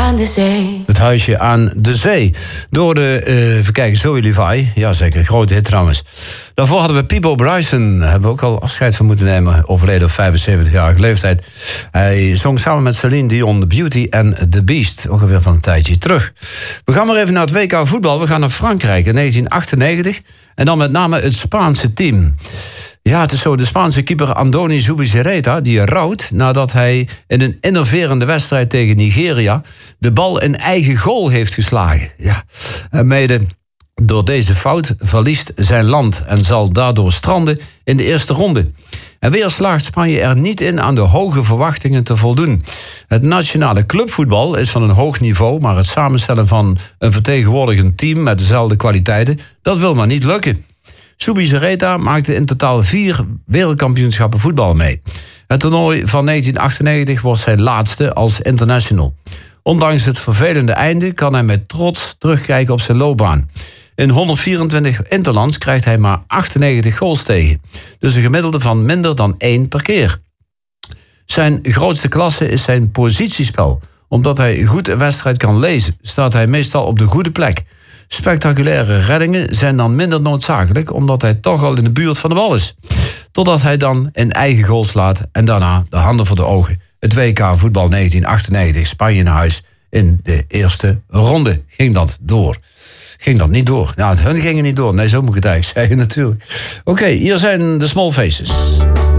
aan de zee. Het huisje aan de zee. Door de, even kijken, Zoe Levi. Jazeker, grote hit trouwens. Daarvoor hadden we Peabo Bryson. Daar hebben we ook al afscheid van moeten nemen. Overleden op 75-jarige leeftijd. Hij zong samen met Celine Dion The Beauty and the Beast. Ongeveer van een tijdje terug. We gaan maar even naar het WK voetbal. We gaan naar Frankrijk in 1998. En dan met name het Spaanse team. Ja, het is zo, de Spaanse keeper Andoni Zubizarreta die rouwt nadat hij in een innoverende wedstrijd tegen Nigeria de bal in eigen goal heeft geslagen. Ja, en mede door deze fout verliest zijn land en zal daardoor stranden in de eerste ronde. En weer slaagt Spanje er niet in aan de hoge verwachtingen te voldoen. Het nationale clubvoetbal is van een hoog niveau, maar het samenstellen van een vertegenwoordigend team met dezelfde kwaliteiten, dat wil maar niet lukken. Zubizarreta maakte in totaal 4 wereldkampioenschappen voetbal mee. Het toernooi van 1998 was zijn laatste als international. Ondanks het vervelende einde kan hij met trots terugkijken op zijn loopbaan. In 124 interlands krijgt hij maar 98 goals tegen. Dus een gemiddelde van minder dan 1 per keer. Zijn grootste klasse is zijn positiespel. Omdat hij goed een wedstrijd kan lezen, staat hij meestal op de goede plek. Spectaculaire reddingen zijn dan minder noodzakelijk, omdat hij toch al in de buurt van de bal is. Totdat hij dan een eigen goal slaat en daarna de handen voor de ogen. Het WK voetbal 1998, Spanje naar huis in de eerste ronde. Ging dat door? Ging dat niet door? Nou, hun gingen niet door. Nee, zo moet ik het eigenlijk zeggen natuurlijk. Oké, hier zijn de Small Faces.